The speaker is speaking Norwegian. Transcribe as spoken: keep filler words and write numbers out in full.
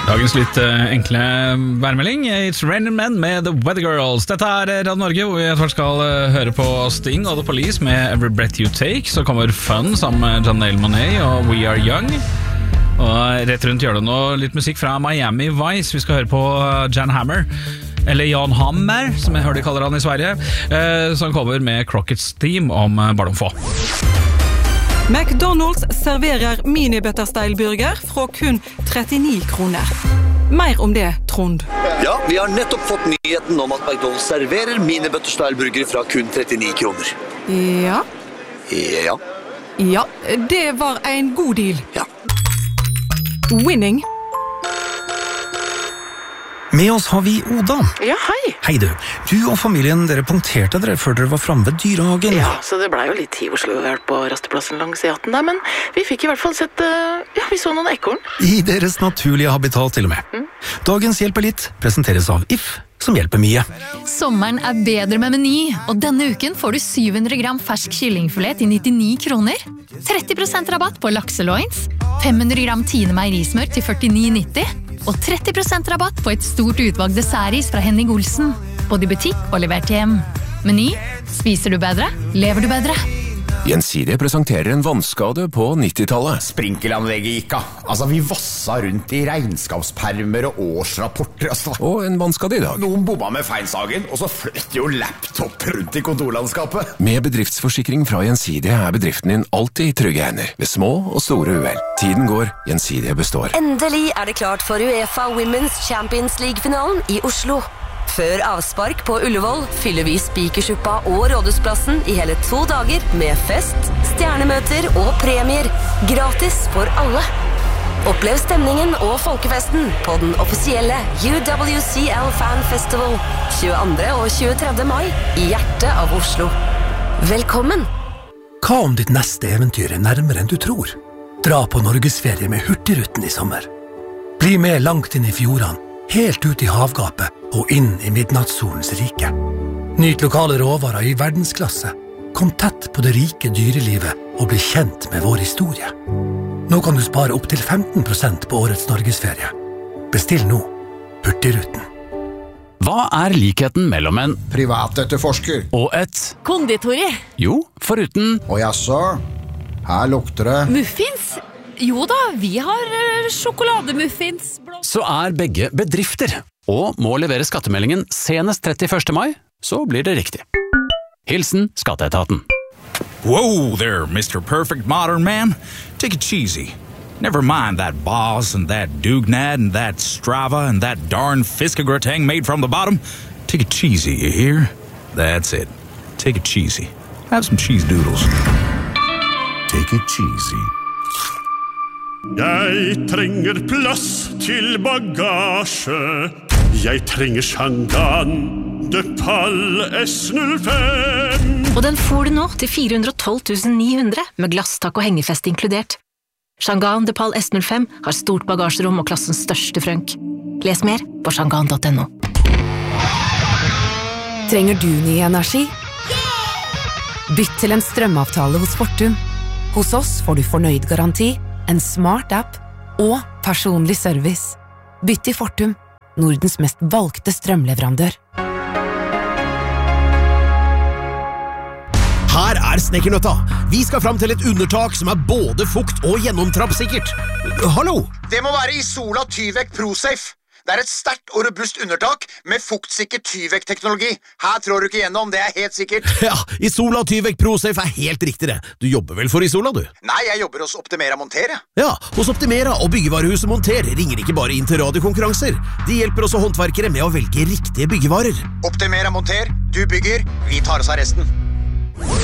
Dagens litt uh, enkle værmelding. It's Raining Men med The Weather Girls. Dette er Radio Norge, hvor vi etter hvert skal uh, høre på Sting og The Police med Every Breath You Take. Så kommer Fun sammen med Janelle Monáe og We Are Young. Og rett rundt gjør det nå litt musikk fra Miami Vice. Vi skal høre på Jan Hammer, eller Jan Hammer, som jeg hører de kaller han i Sverige, uh, som kommer med Crockett's Theme om uh, bare noen få. McDonald's serverer mini-butterstyle-burger fra kun trettini kroner. Mer om det, Trond. Ja, vi har nettopp fått nyheten om at McDonald's serverer mini-butterstyle-burger fra kun trettini kroner. Ja. Ja. Ja, det var en god deal. Ja. Winning. Med oss har vi Oda. Ja, hei. Hei du. Du og familien, dere punkterte dere før dere var fremme ved dyrehagen. Ja, så det ble jo litt tid i Oslo å være på rasteplassen langs E atten der, men vi fikk i hvert fall sett, uh, ja, vi så noen ekorn. I deres naturlige habitat til og med. Mm. Dagens Hjelper litt presenteres av If, som hjelper mye. Sommeren er bedre med Meny, og denne uken får du syv hundre gram fersk kyllingfilet til nittini kroner, tretti prosent rabatt på lakseloins, fem hundre gram Tine meierismør til førtini nitti, og tretti prosent rabatt på et stort utvalg dessertis fra Henning Olsen, både i butikk og levert hjem. Meny, spiser du bedre, lever du bedre. Gjensidige presenterer en vannskade på nittitallet. Sprinkelanlegget gikk av. Altså, vi vassa rundt i regnskapspermer og årsrapporter. Altså. Og en vannskade i dag. Noen bomma med feilsagen, og så fløtt jo laptop rundt i kontorlandskapet. Med bedriftsforsikring fra Gjensidige er bedriften din alltid i trygge hender, ved små og store uhell. Tiden går, Gjensidige består. Endelig er det klart for UEFA Women's Champions League-finalen i Oslo. Før avspark på Ullevål fyller vi Spikersuppa og Rådhusplassen i hele to dager med fest, stjernemøter og premier. Gratis for alle. Opplev stemningen og folkefesten på den offisielle U W C L Fan Festival tjueandre og tjuetredje mai i hjertet av Oslo. Velkommen! Hva om ditt neste eventyr er nærmere enn du tror? Dra på Norgesferie med Hurtigruten i sommer. Bli med langt inn i fjordene, helt ut i havgapet og inn i midnattssolens rike. Nyt lokale råvarer i verdensklasse. Kom tett på det rike dyrelivet og bli kjent med vår historie. Nå kan du spare opp til femten prosent på årets Norgesferie. Bestill nå. Hurtigruten. Hva er likheten mellom en privatetterforsker og et konditori? Jo, foruten Og jaså, her lukter det muffins? Jo da, vi har sjokolademuffins. Så er begge bedrifter, og må levere skattemeldingen senest trettiførste mai, så blir det riktig. Hilsen Skatteetaten. Whoa there, Mister Perfect Modern Man. Take it cheesy. Never mind that Boss and that Dugnad and that Strava and that darn Fiskegrateng made from the bottom. Take it cheesy, you hear? That's it. Take it cheesy. Have some cheese doodles. Take it cheesy. Jeg trenger plass til bagasje. Jeg trenger Shangan de Pal S null fem. Og den får du nå til fire hundre og tolv tusen ni hundre med glasstak og hengefest inkludert. Shangan de Pal S null fem har stort bagasjerom og klassens største frønk. Les mer på shangan punktum no. Trenger du ny energi? Bytt til en strømavtale hos Fortum. Hos oss får du fornøyd garanti, en smart app og personlig service. Bytt til Fortum, Nordens mest valgte strømleverandør. Her er Snekkernøtta. Vi skal fram til et undertak som er både fukt og gjennomtrappsikkert. Hallo? Det må være Isola Tyvek ProSafe. Det er et sterkt og robust undertak med fuktsikker Tyvek-teknologi. Her trår du ikke gjennom, det er helt sikkert. Ja, Isola Tyvek ProSafe er helt riktig det. Du jobber vel for Isola, du? Nei, jeg jobber hos Optimera Monter. Ja, hos Optimera og byggevarehuset Monter ringer ikke bare inn til radiokonkurranser. De hjelper også håndverkere med å velge riktige byggevarer. Optimera Monter, du bygger, vi tar oss av resten.